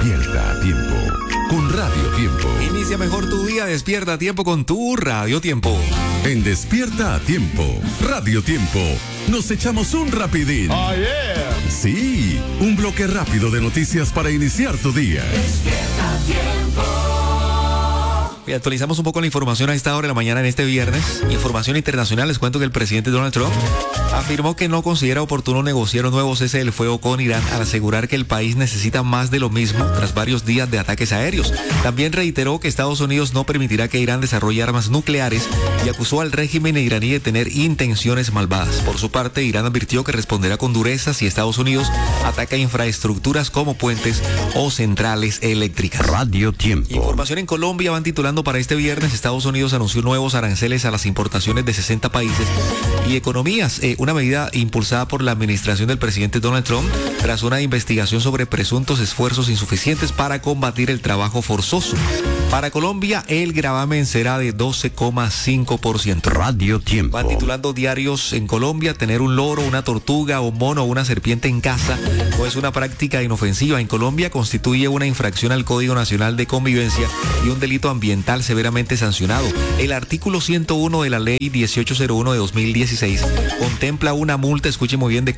Despierta a tiempo con Radio Tiempo. Inicia mejor tu día, despierta a tiempo con tu Radio Tiempo. En Despierta a Tiempo, Radio Tiempo, nos echamos un rapidín. Oh, yeah. Sí, un bloque rápido de noticias para iniciar tu día. Despierta a tiempo. Y actualizamos un poco la información a esta hora de la mañana en este viernes. Información internacional, les cuento que el presidente Donald Trump afirmó que no considera oportuno negociar un nuevo cese del fuego con Irán al asegurar que el país necesita más de lo mismo tras varios días de ataques aéreos. También reiteró que Estados Unidos no permitirá que Irán desarrolle armas nucleares y acusó al régimen iraní de tener intenciones malvadas. Por su parte, Irán advirtió que responderá con dureza si Estados Unidos ataca infraestructuras como puentes o centrales eléctricas. Radio Tiempo. Información en Colombia van titulando para este viernes. Estados Unidos anunció nuevos aranceles a las importaciones de 60 países y economías. Una medida impulsada por la administración del presidente Donald Trump tras una investigación sobre presuntos esfuerzos insuficientes para combatir el trabajo forzoso. Para Colombia, el gravamen será de 12,5%. Radio Tiempo. Van titulando diarios en Colombia: tener un loro, una tortuga, un mono o una serpiente en casa no es una práctica inofensiva. En Colombia constituye una infracción al Código Nacional de Convivencia y un delito ambiental severamente sancionado. El artículo 101 de la ley 1801 de 2016 contempla una multa, escuche muy bien, de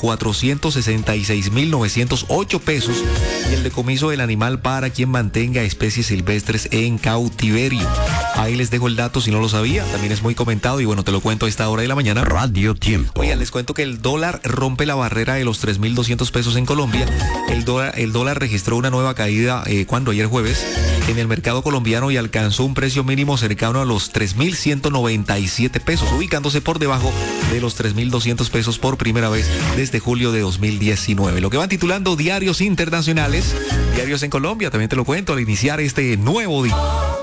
466.908 pesos y el decomiso del animal para quien mantenga especies silvestres en cautiverio. Ahí les dejo el dato si no lo sabía, también es muy comentado y bueno, te lo cuento a esta hora de la mañana. Radio Tiempo. Oigan, les cuento que el dólar rompe la barrera de los 3.200 pesos en Colombia. El dólar registró una nueva caída ayer jueves en el mercado colombiano y alcanzó un precio mínimo cercano a los 3.197 pesos, ubicándose por debajo de los 3.200 pesos por primera vez desde julio de 2019. Lo que van titulando diarios internacionales, diarios en Colombia, también te lo cuento al iniciar este nuevo día.